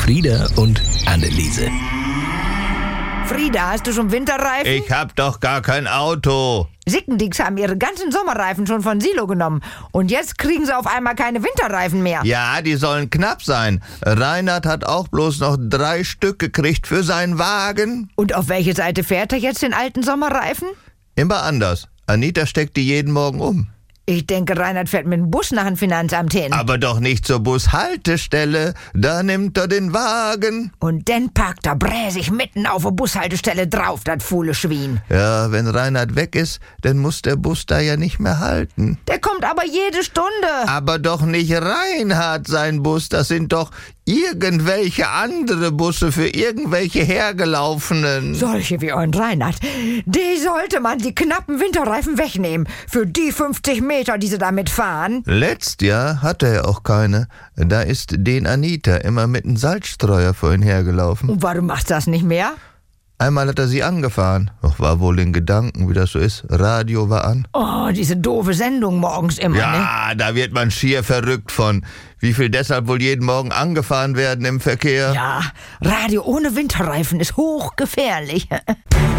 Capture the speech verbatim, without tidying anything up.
Frieda und Anneliese. Frieda, hast du schon Winterreifen? Ich hab doch gar kein Auto. Sickendicks haben ihre ganzen Sommerreifen schon von Silo genommen. Und jetzt kriegen sie auf einmal keine Winterreifen mehr. Ja, die sollen knapp sein. Reinhard hat auch bloß noch drei Stück gekriegt für seinen Wagen. Und auf welche Seite fährt er jetzt den alten Sommerreifen? Immer anders. Anita steckt die jeden Morgen um. Ich denke, Reinhard fährt mit dem Bus nach dem Finanzamt hin. Aber doch nicht zur Bushaltestelle. Da nimmt er den Wagen. Und dann parkt er bräsig mitten auf der Bushaltestelle drauf, das faule Schwein. Ja, wenn Reinhard weg ist, dann muss der Bus da ja nicht mehr halten. Der kommt aber jede Stunde. Aber doch nicht Reinhard sein Bus. Das sind doch irgendwelche andere Busse für irgendwelche Hergelaufenen. Solche wie euren Reinhard. Die sollte man die knappen Winterreifen wegnehmen. Für die fünfzig Meter, die sie damit fahren. Letztes Jahr hatte er auch keine. Da ist den Anita immer mit einem Salzstreuer vorhin hergelaufen. Und warum machst du das nicht mehr? Einmal hat er sie angefahren. Doch war wohl in Gedanken, wie das so ist. Radio war an. Oh, diese doofe Sendung morgens immer, ne? Ja, da wird man schier verrückt von. Wie viel deshalb wohl jeden Morgen angefahren werden im Verkehr? Ja, Radio ohne Winterreifen ist hochgefährlich.